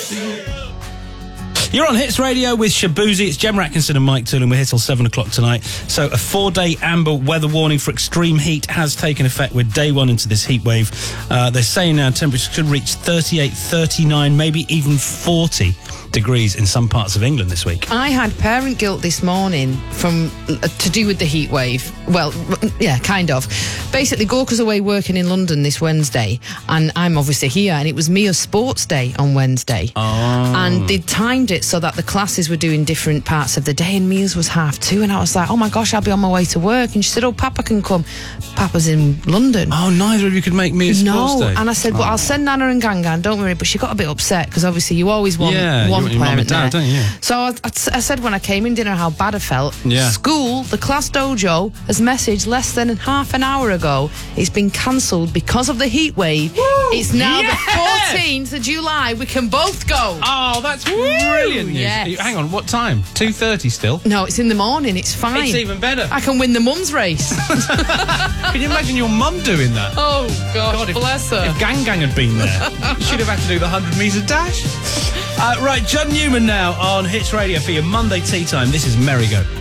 You're on Hits Radio with Shabuzi. It's Jem Atkinson and Mike Toolin. We're here till 7 o'clock tonight. So a 4-day amber weather warning for extreme heat has taken effect. We're day one into this heat wave. They're saying now temperatures could reach 38, 39, maybe even 40 degrees in some parts of England this week. I had parent guilt this morning to do with the heat wave. Well, yeah, kind of. Basically, Gorka's away working in London this Wednesday, and I'm obviously here, and it was Mia's sports day on Wednesday. Oh. And they'd timed it so that the classes were doing different parts of the day, and Mia's was 2:30, and I was like, oh my gosh, I'll be on my way to work. And she said, oh, Papa can come. Papa's in London. Oh, neither of you could make Mia's sports day? No, and I said, well, I'll send Nana and Gangan, don't worry. But she got a bit upset, because obviously you always want one your mum and parent dad, there. don't you? So I said when I came in, didn't know how bad I felt. Yeah. School, the class dojo, has messaged less than half an hour ago. It's been cancelled because of the heat wave. Woo! It's now Yes! the 14th of July. We can both go. Oh, that's brilliant news. Yes. Hang on, what time? 2:30 still? No, it's in the morning. It's fine. It's even better. I can win the mum's race. Can you imagine your mum doing that? Oh, gosh, if, bless her. If Gangang had been there, she'd have had to do the 100-metre dash. Right, Judd Newman now on Hits Radio for your Monday tea time. This is Merry Go.